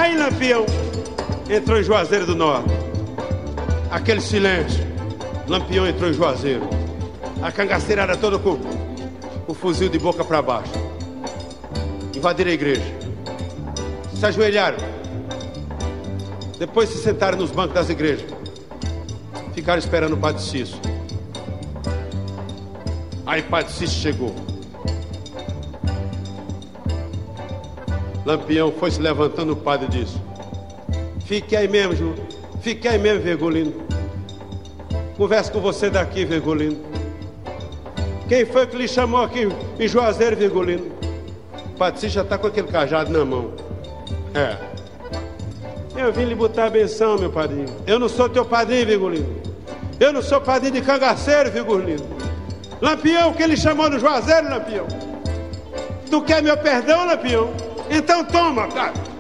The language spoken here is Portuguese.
Aí Lampião entrou em Juazeiro do Norte. Aquele silêncio. Lampião entrou em Juazeiro. A cangaceirada toda com o fuzil de boca para baixo. Invadiram a igreja. Se ajoelharam. Depois se sentaram nos bancos das igrejas. Ficaram esperando o Padre Cício. Aí Padre Cício chegou. Lampião foi se levantando, o padre disse: fique aí mesmo, Ju. Fique aí mesmo, Virgulino. Converso com você daqui, Virgulino. Quem foi que lhe chamou aqui em Juazeiro, Virgulino? O Padre Cício já está com aquele cajado na mão. Eu vim lhe botar a benção, meu padrinho. Eu não sou teu padrinho, Virgulino. Eu não sou padrinho de cangaceiro, Virgulino. Lampião, quem lhe chamou no Juazeiro, Lampião? Tu quer meu perdão, Lampião? Então toma, cara.